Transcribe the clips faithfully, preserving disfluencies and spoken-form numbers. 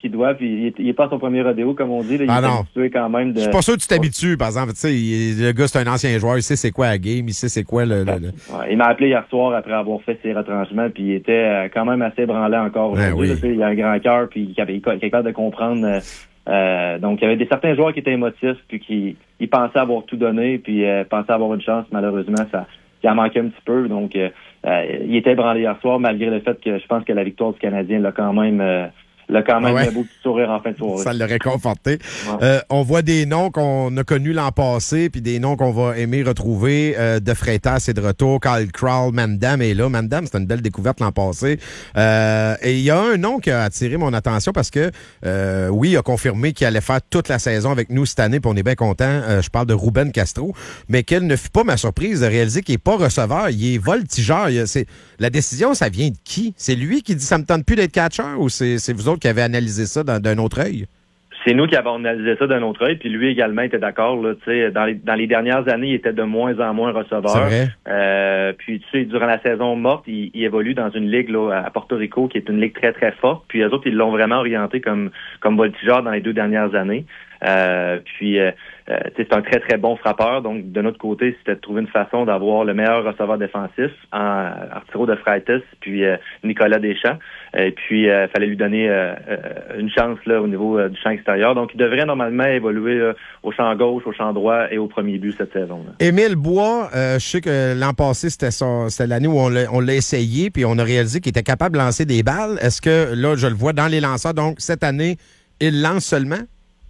qu'il doit. Puis il est, il est pas à son premier rodéo, comme on dit. Là, il ah est non. habitué quand même. De... Je suis pas sûr que tu t'habitues, par exemple. Tu sais, il, le gars, c'est un ancien joueur. Il sait c'est quoi la game. Il sait c'est quoi le... le, le... Ouais, il m'a appelé hier soir après avoir fait ses retranchements. Puis il était quand même assez branlé encore ben aujourd'hui. oui. Là, il a un grand cœur. Puis il est capable de comprendre... Euh, Euh, donc, il y avait des certains joueurs qui étaient émotifs, puis qui ils pensaient avoir tout donné, puis euh, pensaient avoir une chance. Malheureusement, ça, ça en manquait un petit peu. Donc, euh, euh, il était ébranlé hier soir, malgré le fait que je pense que la victoire du Canadien l'a quand même... Euh, Là, quand même, ouais. un beau petit sourire en fin de soirée. Ça l'a réconforté. Ouais. Euh, on voit des noms qu'on a connus l'an passé, puis des noms qu'on va aimer retrouver. Euh, de Freitas est de retour. Kyle Krall, Mandam est là. Mandam, c'était une belle découverte l'an passé. Euh, et il y a un nom qui a attiré mon attention parce que, euh, oui, il a confirmé qu'il allait faire toute la saison avec nous cette année, puis on est bien content. Euh, je parle de Ruben Castro. Mais quelle ne fut pas ma surprise de réaliser qu'il n'est pas receveur, il est voltigeur. Il a, c'est, la décision, ça vient de qui? C'est lui qui dit ça me tente plus d'être catcher ou c'est, c'est vous autres qui avez analysé ça d'un, d'un autre œil? C'est nous qui avons analysé ça d'un autre œil, puis lui également était d'accord. Là, dans, les, dans les dernières années, il était de moins en moins receveur. C'est vrai. Euh, puis tu sais, durant la saison morte, il, il évolue dans une ligue là, à Porto Rico qui est une ligue très très forte. Puis eux autres, ils l'ont vraiment orienté comme comme voltigeur dans les deux dernières années. Euh, puis euh, euh, c'est un très très bon frappeur. Donc de notre côté, c'était de trouver une façon d'avoir le meilleur receveur défensif en Arturo de Freitas puis euh, Nicolas Deschamps. Et puis il euh, fallait lui donner euh, euh, une chance là au niveau euh, du champ extérieur. Donc il devrait normalement évoluer là, au champ gauche, au champ droit et au premier but cette saison. Là. Émile Bois, euh, je sais que l'an passé c'était son, c'était l'année où on l'a, on l'a essayé puis on a réalisé qu'il était capable de lancer des balles. Est-ce que là je le vois dans les lanceurs, donc cette année il lance seulement?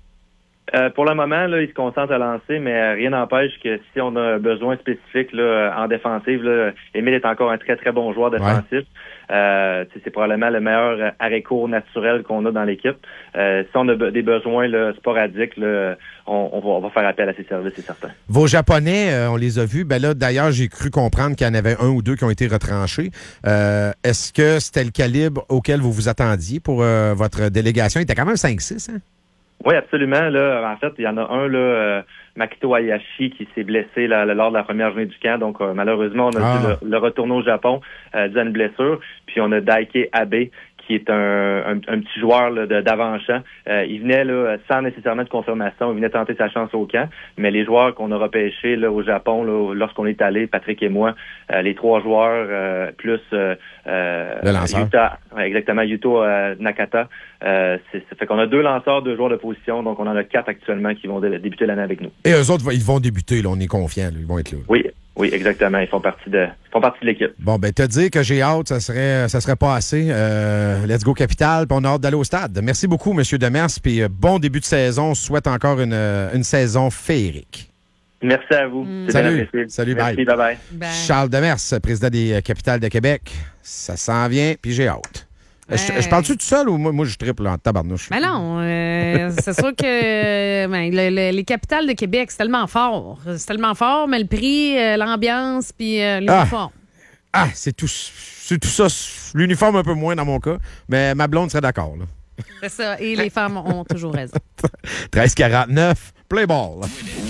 Euh, pour le moment, là, il se concentre à lancer, mais rien n'empêche que si on a un besoin spécifique là, en défensive, là, Émile est encore un très, très bon joueur défensif. Ouais. Euh, c'est probablement le meilleur arrêt-court naturel qu'on a dans l'équipe. Euh, si on a be- des besoins là, sporadiques, là, on, on, va, on va faire appel à ses services, c'est certain. Vos Japonais, euh, on les a vus. Ben là, d'ailleurs, j'ai cru comprendre qu'il y en avait un ou deux qui ont été retranchés. Euh, est-ce que c'était le calibre auquel vous vous attendiez pour euh, votre délégation? Il était quand même cinq six, hein? Oui, absolument. Là, en fait, il y en a un, là, euh, Makito Hayashi, qui s'est blessé là, lors de la première journée du camp. Donc, euh, malheureusement, on a ah. dû le, le retourner au Japon euh, dû à une blessure. Puis, on a Daike Abe, qui est un, un, un petit joueur là, de, d'avant-champ. Euh, il venait là, sans nécessairement de confirmation. Il venait tenter sa chance au camp. Mais les joueurs qu'on a repêchés là, au Japon, là, lorsqu'on est allé, Patrick et moi, euh, les trois joueurs, euh, plus euh, le lanceur. Yuta, ouais, exactement, Yuto euh, Nakata. Euh, c'est, ça fait qu'on a deux lanceurs, deux joueurs de position. Donc, on en a quatre actuellement qui vont dé- débuter l'année avec nous. Et eux autres, ils vont débuter. Là, on est confiants. Là, ils vont être là. Oui. Oui, exactement. Ils font partie de, ils font partie de l'équipe. Bon, ben, te dire que j'ai hâte, ça serait, ça serait pas assez. Euh, let's go Capital, puis on a hâte d'aller au stade. Merci beaucoup, M. Demers, puis euh, bon début de saison. On souhaite encore une, une saison féerique. Merci à vous. Mm. Salut. Salut, Merci, bye. bye bye. Ben. Charles Demers, président des Capitales de Québec. Ça s'en vient, puis j'ai hâte. Ouais. Je, je parle-tu tout seul ou moi, moi je triple en tabarnouche? Ben non, euh, c'est sûr que ben, le, le, les capitales de Québec, c'est tellement fort. C'est tellement fort, mais le prix, euh, l'ambiance, puis euh, l'uniforme. Ah, ah c'est, tout, c'est tout ça. L'uniforme un peu moins dans mon cas, mais ma blonde serait d'accord. Là. C'est ça, et les femmes ont toujours raison. treize quarante-neuf, play ball.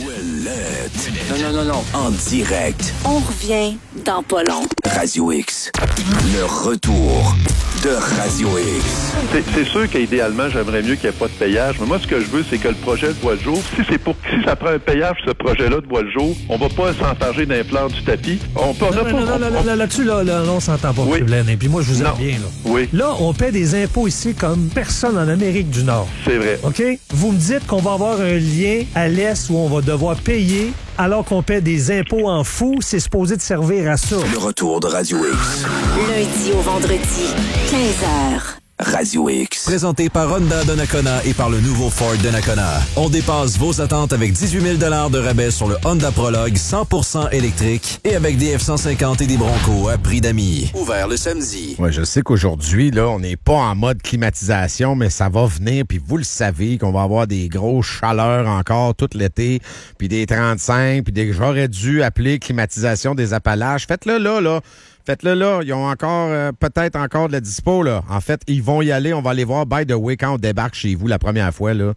Non, non, non, non. En direct. On revient dans pas long. Radio X. Le retour de Radio X. C'est, c'est sûr qu'idéalement, j'aimerais mieux qu'il n'y ait pas de payage. Mais moi, ce que je veux, c'est que le projet de voie le jour, si c'est pour si ça prend un payage, ce projet-là de voie le jour, on va pas s'enfarger d'un plan du tapis. On peut, non, on non, pas, non, on, là, là-dessus, là, là, là, on s'entend pas, oui. Glenn. Et puis moi, je vous aime bien. Là. Oui. Là, on paie des impôts ici comme personne en Amérique du Nord. C'est vrai. OK? Vous me dites qu'on va avoir un lien à l'Est où on va devoir payer alors qu'on paie des impôts en fou. C'est supposé de servir à ça. Le retour de Radio X. Lundi au vendredi, quinze heures. Radio X. Présenté par Honda Donnacona et par le nouveau Ford Donnacona. On dépasse vos attentes avec dix-huit mille dollars de rabais sur le Honda Prologue cent pour cent électrique et avec des F cent cinquante et des Broncos à prix d'amis. Ouvert le samedi. Ouais, je sais qu'aujourd'hui, là, on n'est pas en mode climatisation, mais ça va venir, puis vous le savez qu'on va avoir des grosses chaleurs encore tout l'été, puis des trente-cinq, puis des... j'aurais dû appeler climatisation des Appalaches. Faites-le là, là. Faites-le là, ils ont encore, euh, peut-être encore de la dispo, là. En fait, ils vont y aller, on va aller voir, by the way, quand on débarque chez vous la première fois, là,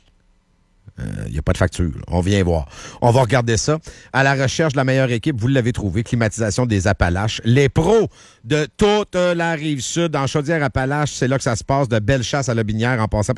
il euh, n'y a pas de facture, là. On vient voir. On va regarder ça. À la recherche de la meilleure équipe, vous l'avez trouvé, climatisation des Appalaches. Les pros de toute la Rive-Sud, en Chaudière-Appalaches, c'est là que ça se passe, de Bellechasse à Lobinière, en passant par